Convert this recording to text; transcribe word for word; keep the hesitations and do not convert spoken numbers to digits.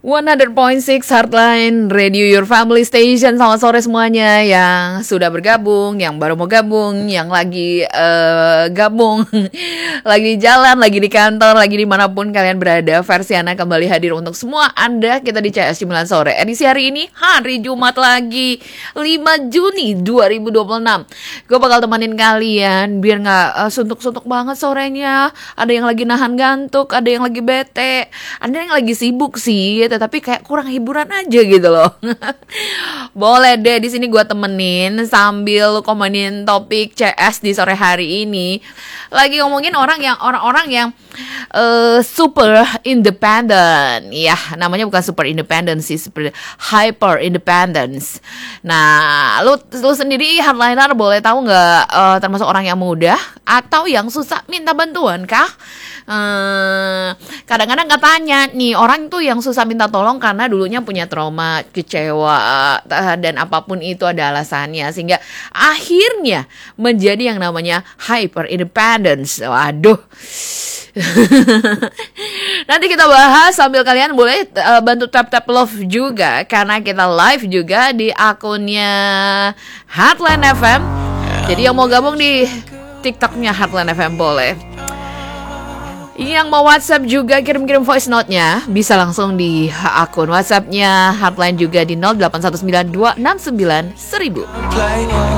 seratus koma enam Heartline Radio, your family station. Selamat sore semuanya yang sudah bergabung, yang baru mau gabung, yang lagi uh, gabung, lagi di jalan, lagi di kantor, lagi dimanapun kalian berada. Versiana kembali hadir untuk semua Anda. Kita di C S sembilan sore. Edisi hari ini hari Jumat lagi, lima Juni dua ribu dua puluh enam. Gue bakal temenin kalian biar gak uh, suntuk-suntuk banget sorenya. Ada yang lagi nahan gantuk, ada yang lagi bete, ada yang lagi sibuk sih, tapi kayak kurang hiburan aja gitu loh. Boleh deh di sini gue temenin sambil komenin topik C S di sore hari ini. Lagi ngomongin orang yang orang-orang yang uh, super independent. Ya, namanya bukan super independent sih, super hyper independence. Nah, lu lu sendiri hardliner boleh tahu nggak uh, termasuk orang yang mudah atau yang susah minta bantuan kah? Hmm, kadang-kadang katanya nih orang tuh yang susah minta tolong karena dulunya punya trauma, kecewa, dan apapun itu ada alasannya sehingga akhirnya menjadi yang namanya hyper independence. Waduh. Nanti kita bahas sambil kalian boleh uh, bantu tap-tap love juga karena kita live juga di akunnya Heartline F M. Jadi yang mau gabung di TikToknya Heartline F M boleh. Yang mau WhatsApp juga kirim-kirim voice note-nya bisa langsung di akun WhatsApp-nya Heartline juga di nol delapan satu sembilan dua enam sembilan seribu.